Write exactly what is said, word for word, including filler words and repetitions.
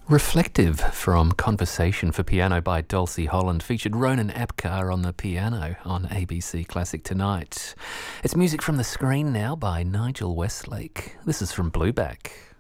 Reflective from Conversation for Piano by Dulcie Holland featured Ronan Apgar on the piano on A B C Classic tonight. It's music from the screen now by Nigel Westlake. This is from Blueback.